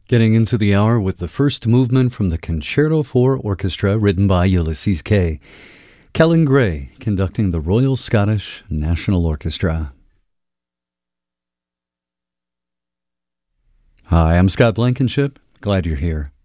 Getting into the hour with the first movement from the Concerto for Orchestra written by Ulysses Kay. Kellen Gray conducting the Royal Scottish National Orchestra. Hi, I'm Scott Blankenship. Glad you're here.